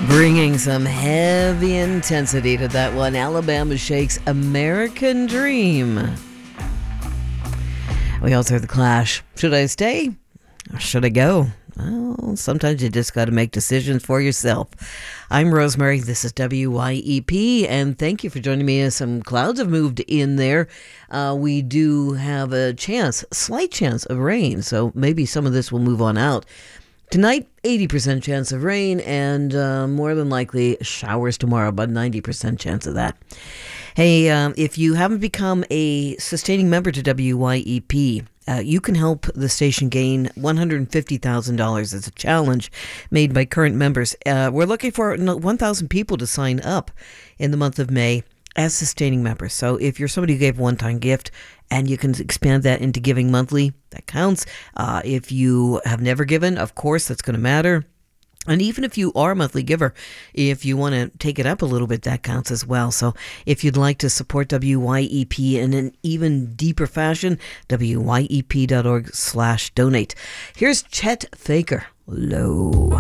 Bringing some heavy intensity to that one. Alabama Shakes American Dream. We also heard The Clash. Should I stay or should I go? Well, sometimes you just got to make decisions for yourself. I'm Rosemary. This is WYEP, and thank you for joining me as some clouds have moved in there. We do have a slight chance of rain, so maybe some of this will move on out. Tonight, 80% chance of rain, and more than likely showers tomorrow, about 90% chance of that. Hey, if you haven't become a sustaining member to WYEP, you can help the station gain $150,000 as a challenge made by current members. We're looking for 1,000 people to sign up in the month of May as sustaining members. So if you're somebody who gave a one-time gift and you can expand that into giving monthly, that counts. If you have never given, of course, that's going to matter. And even if you are a monthly giver, if you want to take it up a little bit, that counts as well. So if you'd like to support WYEP in an even deeper fashion, wyep.org/donate. Here's Chet Faker, Low.